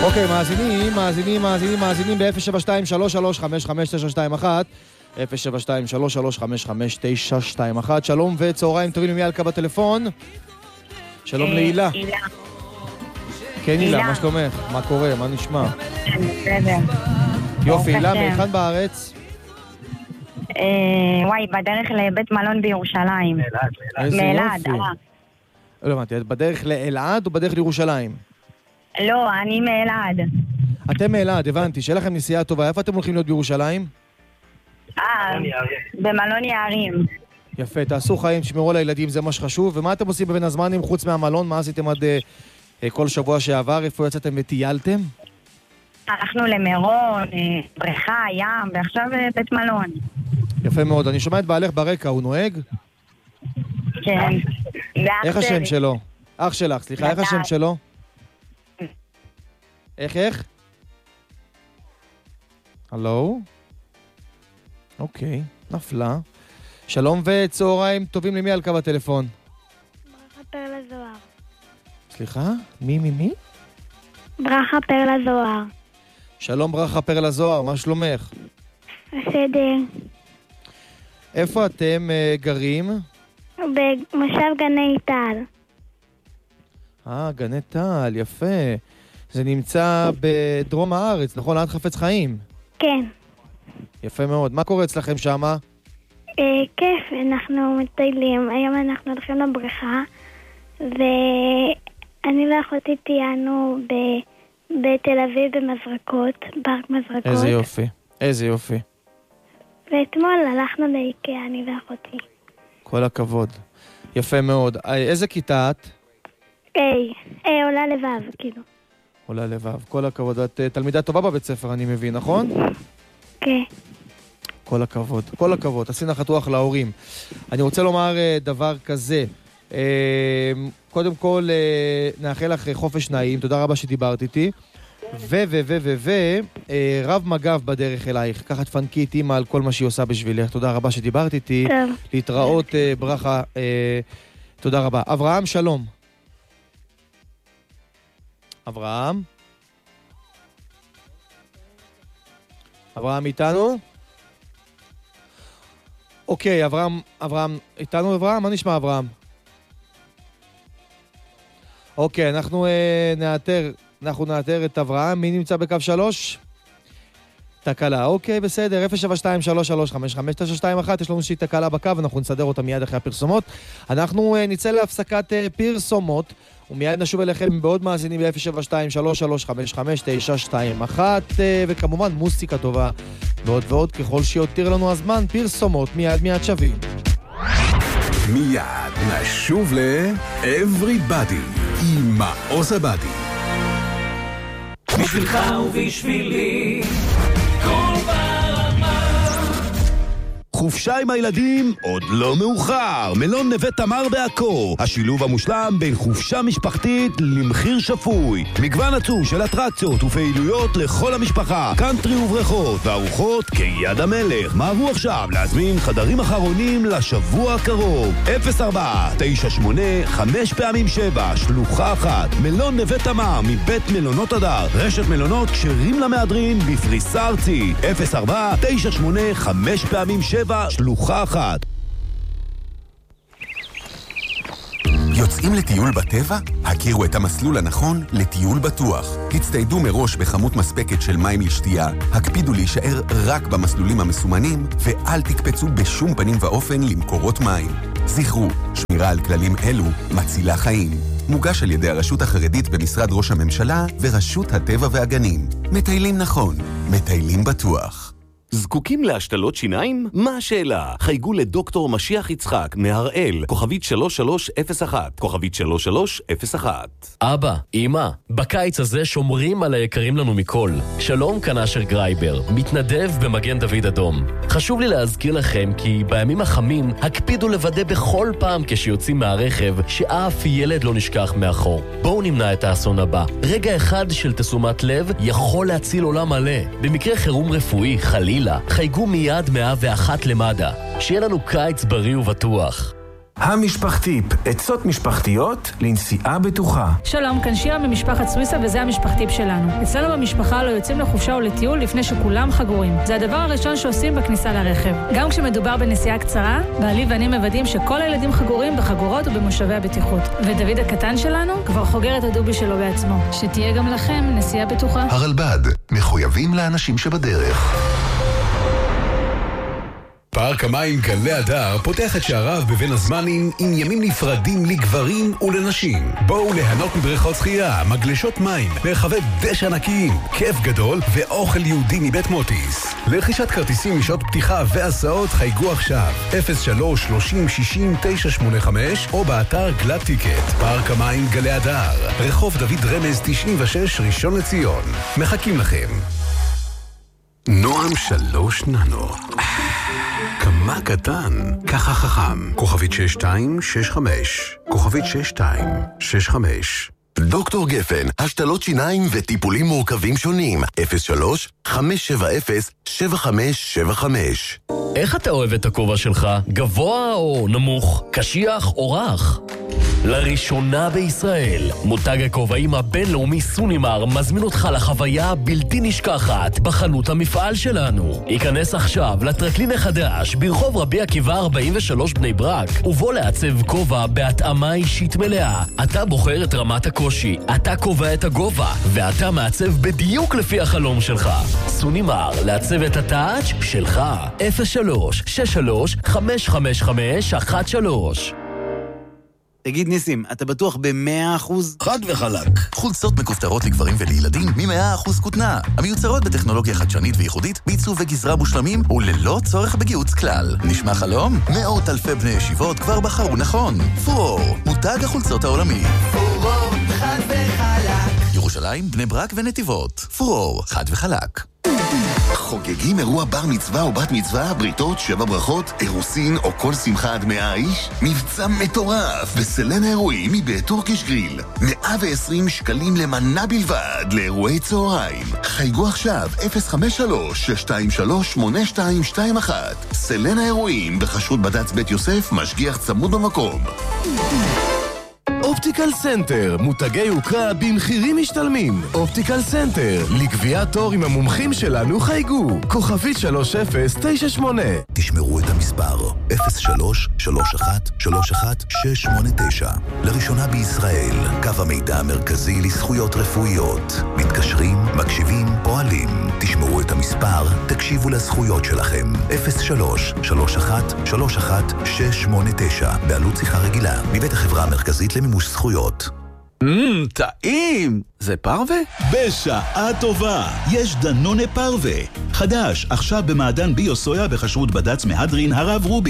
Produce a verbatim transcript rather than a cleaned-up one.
אוקיי, מאזינים, מאזינים, מאזינים, מאזינים ב-אפס שבע שתיים שלוש שלוש חמש חמש תשע שתיים אחת אפס שבע שתיים שלוש שלוש חמש חמש תשע שתיים אחת. שלום וצהריים טובים, מי על קו הטלפון? שלום להילה. הילה. כן הילה, מה שלומך? מה קורה? מה נשמע? בסדר. יופי, הילה, מהיכן בארץ? וואי, בדרך לבית מלון בירושלים. מאלעד. לא הבנתי, את בדרך לאלעד או בדרך לירושלים? לא, אני מאלעד. אתם מאלעד, הבנתי, שיהיה לכם נסיעה טובה. איפה אתם הולכים להיות בירושלים? אה, במלון יערים. יפה, תעשו חיים, תשמרו לילדים, זה מה שחשוב. ומה אתם עושים בבין הזמנים חוץ מהמלון? מה עשיתם עד אה, כל שבוע שעבר? איפה יצאתם וטיילתם? הלכנו למירון, בריכה, ים, ועכשיו בית מלון. יפה מאוד. אני שומע את בעלך ברקע, הוא נוהג? כן. איך השם שלו? אח שלך, סליחה, איך השם שלו? איך, איך? הלו? אוקיי, נפלה. שלום וצהריים טובים, למי על קו הטלפון? ברכה פרלה זוהר. סליחה? מי, מי, מי? ברכה פרלה זוהר. שלום ברכה פרלה זוהר, מה שלומך? בסדר. איפה אתם uh, גרים? במושב גני טל. אה, גני טל, יפה. זה נמצא בדרום הארץ, נכון? עד חפץ חיים. כן. יפה מאוד. מה קורה אצלכם שמה? אה, כיף, אנחנו מטיילים. היום אנחנו הולכים לבריכה, ואני ואחותי טיינו ב... בתל אביב במזרקות, פארק מזרקות. איזה יופי, איזה יופי. ואתמול הלכנו לאיקאה, אני ואחותי. כל הכבוד. יפה מאוד. איזה כיתה את? היי, היי, עולה לבב, כאילו. עולה לבב. כל הכבוד. את תלמידה טובה בבית ספר, אני מבין, נכון? כן. כל הכבוד. כל הכבוד. עשינה חתוך להורים. אני רוצה לומר דבר כזה. קודם כל, נאחל לך חופש נעים. תודה רבה שדיברת איתי. ו, ו, ו, ו, ו, רב מגב בדרך אלייך. ככה תפנקי את אימא על כל מה שהיא עושה בשבילך. תודה רבה שדיברת איתי. טוב. להתראות, ברכה. תודה רבה. אברהם, שלום. אברהם? אברהם איתנו? אוקיי, אברהם, אברהם, איתנו אברהם? מה נשמע אברהם? אוקיי, אנחנו אה, נאתר, אנחנו נאתר את אברהם. מי נמצא בקו שלוש? תקלה, אוקיי, בסדר. אפס שבע שתיים שלוש שלוש חמש חמש תשע שתיים אחת, יש לנו שהיא תקלה בקו, אנחנו נסדר אותה מיד אחרי הפרסומות. אנחנו אה, נצא להפסקת אה, פרסומות, ומיד נשוב אליכם בעוד מאזינים ב-אפס שבע שתיים שלוש שלוש חמש חמש תשע שתיים אחת, וכמובן מוסיקה טובה ועוד ועוד ככל שיותיר לנו הזמן. פרסומות מיד מיד שווים. מיד נשוב ל-Everybody עם מעוז הבדי. בשבילך ובשבילי כל ברמה. חופשה עם הילדים עוד לא מאוחר. מלון נווה תמר בעכו, השילוב המושלם בין חופשה משפחתית למחיר שפוי. מגוון עצום של אטרקציות ופעילויות לכל המשפחה, קאנטרי ובריכות וארוחות כיד המלך. מהרו עכשיו להזמין חדרים אחרונים לשבוע הקרוב. אפס ארבע תשע שמונה חמש פעמים שבע שלוחה אחת. מלון נווה תמר מבית מלונות הדר, רשת מלונות כשרים למהדרין בפריסה ארצית. אפס ארבע תשע שמונה חמש פעמים שבע שלוחה אחת. יוצאים לטיול בטבע? הכירו את המסלול הנכון לטיול בטוח. הצטיידו מראש בכמות מספקת של מים לשתייה, הקפידו להישאר רק במסלולים המסומנים, ואל תקפצו בשום פנים ואופן למקורות מים. זכרו, שמירה על כללים אלו מצילה חיים. מוגש על ידי הרשות החרדית במשרד ראש הממשלה ורשות הטבע והגנים. מטיילים נכון, מטיילים בטוח. זקוקים להשתלות שיניים? מה השאלה? חייגו לדוקטור משיח יצחק מהראל, כוכבית שלוש שלוש אפס אחת, כוכבית שלוש שלוש אפס אחת. אבא, אמא, בקיץ הזה שומרים על היקרים לנו מכל. שלום, כאן אשר גרייבר, מתנדב במגן דוד אדום. חשוב לי להזכיר לכם כי בימים החמים הקפידו לוודא בכל פעם כשיוצאים מהרכב שאף ילד לא נשכח מאחור. בואו נמנע את האסון הבא. רגע אחד של תשומת לב יכול להציל עולם מלא. במקרה חירום רפואי, חלילה, חייגו מיד מאה ואחת למד"א. שיהיה לנו קיץ בריא ובטוח. המשפחתיפ, עצות משפחתיות לנסיעה בטוחה. שלום, כאן שירה ממשפחת סוויסה וזה המשפחתיפ שלנו. אצלנו במשפחה לא יוצאים לחופשה או לטיול לפני שכולם חגורים. זה הדבר הראשון שעושים בכניסה לרכב. גם כשמדובר בנסיעה קצרה, בעלי ואני מוודאים שכל הילדים חגורים בחגורות ובמושבי הבטיחות. ודוד הקטן שלנו כבר חוגר את הדובי שלו בעצמו. שתהיה גם לכם נסיעה בטוחה. הרלב"ד, מחויבים לאנשים שבדרך. פארק המים גלי הדר פותח את שעריו בבין הזמנים עם ימים נפרדים לגברים ולנשים. בואו ליהנות מבריכות שחייה, מגלשות מים, מרחבי דשא ענקיים, כיף גדול ואוכל יהודי מבית מוטיס. לרכישת כרטיסים משעות פתיחה והסעות חייגו עכשיו אפס שלוש שלושים שישים תשע שמונים וחמש או באתר גלת טיקט. פארק המים גלי הדר, רחוב דוד רמז תשעים ושש ראשון לציון. מחכים לכם. נועם שלוש ננו. כמה קטן, ככה חכם. כוכבית שש שתיים שש חמש. כוכבית שש שתיים שש חמש. דוקטור גפן, השתלות שיניים וטיפולים מורכבים שונים. אפס שלוש חמש שבע אפס שבע חמש שבע חמש. איך אתה אוהב את הכובע שלך? גבוה או נמוך? קשיח או רך? לראשונה בישראל, מותג הכובעים הבינלאומי סונימר מזמין אותך לחוויה הבלתי נשכחת בחנות המפעל שלנו. ייכנס עכשיו לטרקלין החדש ברחוב רבי עקיבא ארבעים ושלוש בני ברק, ובוא לעצב כובע בהתאמה אישית מלאה. אתה בוחר את רמת הקושי, אתה קובע את הגובה, ואתה מעצב בדיוק לפי החלום שלך. סונימר, לעצב את הטאץ' שלך. אפס שלוש שש שלוש חמש חמש חמש אחת שלוש. תגיד ניסים, אתה בטוח ב-מאה אחוז? חד וחלק. חולצות מכופתרות לגברים ולילדים מ-מאה אחוז כותנה. המיוצרות בטכנולוגיה חדשנית וייחודית, בעיצוב וגזרה מושלמים וללא צורך בגיוץ כלל. נשמע חלום? מאות אלפי בני ישיבות כבר בחרו נכון. פורור, מותג החולצות העולמי. פורור, חד וחלק. ירושלים, בני ברק ונתיבות. פורור, חד וחלק. חוגגים אירוע בר מצווה או בת מצווה, בריתות, שבע ברכות, אירוסין או כל שמחה עד מאה איש? מבצע מטורף בסלן האירועים מבית טורקיש גריל. מאה ועשרים שקלים למנה בלבד לאירועי צהריים. חייגו עכשיו אפס חמש שלוש שש שתיים שלוש שמונה שתיים שתיים אחת. סלן האירועים בחשות בד"ץ בית יוסף, משגיח צמוד במקום. אופטיקל סנטר, מותגי יוקרה במחירים משתלמים. אופטיקל סנטר, לקביעת תור עם המומחים שלנו חייגו. כוכבית שלוש אפס תשע שמונה. תשמרו את המספר אפס שלוש שלוש אחת שלוש אחת שש שמונה תשע. לראשונה בישראל, קו המידע המרכזי לזכויות רפואיות. מתקשרים, מקשיבים, פועלים. תשמרו את המספר, תקשיבו לזכויות שלכם. אפס שלוש שלוש אחת שלוש אחת שש שמונה תשע. בעלות שיחה רגילה. מבית החברה המרכזית למימוש זכויות. מmm, טעים! זה פרווה? בשעה טובה, יש דנונה פרווה. חדש, עכשיו במעדן ביו סויה בחשרות בד"ץ מהדרין הרב רובי.